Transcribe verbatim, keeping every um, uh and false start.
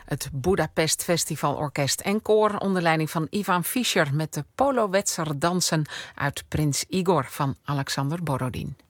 Het Budapest Festival Orkest en Koor onder leiding van Ivan Fischer met de Polowetzer dansen uit Prins Igor van Alexander Borodin.